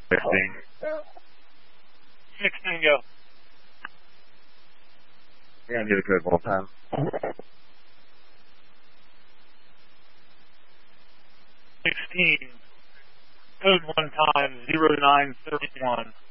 16. 16, go. Yeah, I need a code one time. 16. Code one time, 0931.